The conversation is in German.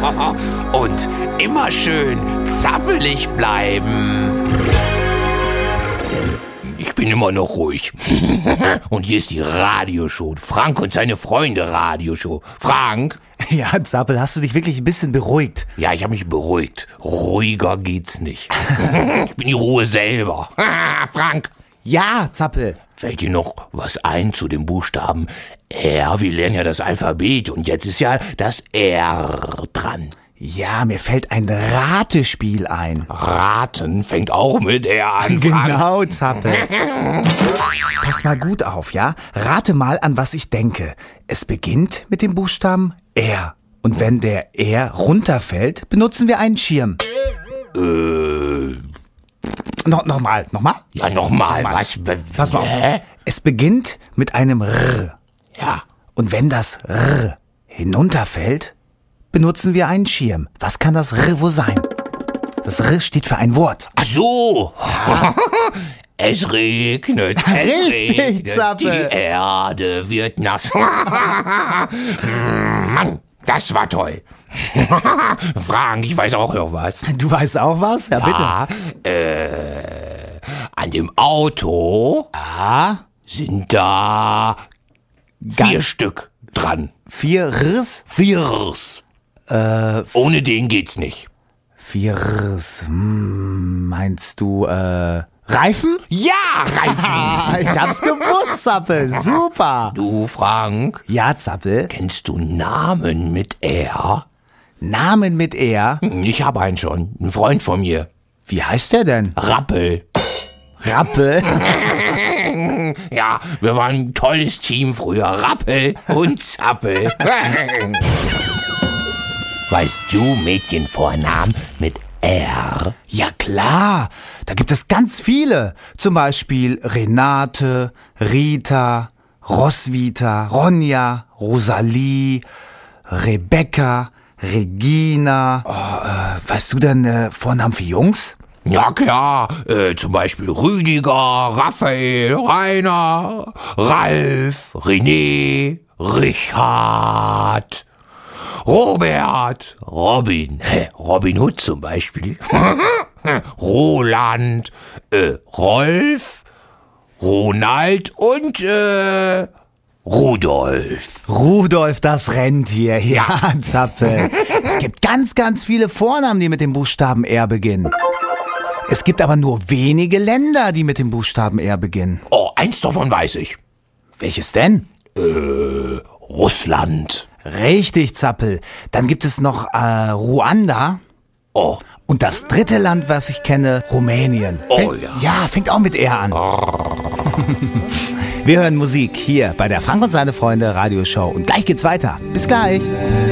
Und immer schön zappelig bleiben. Ich bin immer noch ruhig. Und hier ist die Radioshow. Frank und seine Freunde Radioshow. Frank? Ja, Zappel, hast du dich wirklich ein bisschen beruhigt? Ja, ich habe mich beruhigt. Ruhiger geht's nicht. Ich bin die Ruhe selber. Frank? Ja, Zappel. Fällt dir noch was ein zu dem Buchstaben R? Wir lernen ja das Alphabet und jetzt ist ja das R dran. Ja, mir fällt ein Ratespiel ein. Raten fängt auch mit R an. Genau, Zappel. Pass mal gut auf, ja? Rate mal, an was ich denke. Es beginnt mit dem Buchstaben R. Und wenn der R runterfällt, benutzen wir einen Schirm. Nochmal. Ja, nochmal. Was? Pass mal auf. Es beginnt mit einem R. Ja. Und wenn das R hinunterfällt, benutzen wir einen Schirm. Was kann das R wohl sein? Das R steht für ein Wort. Ach so. Ja. Es regnet. Richtig, Zappel. Die Erde wird nass. Mann, das war toll. Frank, ich weiß auch noch was. Du weißt auch was? Ja, bitte. An dem Auto sind da 4 Stück dran. 4 Rs? 4 Rs. Ohne den geht's nicht. 4 Rs. Meinst du, Reifen? Ja, Reifen. Ich hab's gewusst, Zappel. Super. Du, Frank. Ja, Zappel. Kennst du Namen mit R? Namen mit R? Ich habe einen schon. Ein Freund von mir. Wie heißt der denn? Rappel. Rappel? Ja, wir waren ein tolles Team früher. Rappel und Zappel. Weißt du Mädchenvornamen mit R? Ja klar, da gibt es ganz viele. Zum Beispiel Renate, Rita, Roswitha, Ronja, Rosalie, Rebecca, Regina. Weißt du denn Vornamen für Jungs? Ja klar, zum Beispiel Rüdiger, Raphael, Rainer, Ralf, René, Richard, Robert, Robin, Robin Hood zum Beispiel, Roland, Rolf, Ronald und Rudolf. Rudolf, das Rentier. Ja, Zappel. Es gibt ganz, ganz viele Vornamen, die mit dem Buchstaben R beginnen. Es gibt aber nur wenige Länder, die mit dem Buchstaben R beginnen. Oh, eins davon weiß ich. Welches denn? Russland. Richtig, Zappel. Dann gibt es noch Ruanda. Oh. Und das dritte Land, was ich kenne, Rumänien. Oh ja. Fängt auch mit R an. Wir hören Musik hier bei der Frank und seine Freunde Radioshow. Und gleich geht's weiter. Bis gleich.